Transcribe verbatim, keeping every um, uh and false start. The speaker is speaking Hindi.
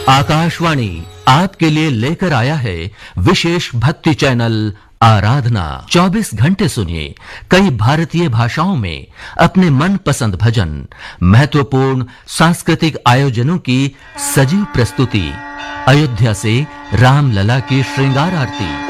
आकाशवाणी आपके लिए लेकर आया है विशेष भक्ति चैनल आराधना। चौबीस घंटे सुनिए कई भारतीय भाषाओं में अपने मनपसंद भजन, महत्वपूर्ण सांस्कृतिक आयोजनों की सजीव प्रस्तुति, अयोध्या से रामलला की श्रृंगार आरती,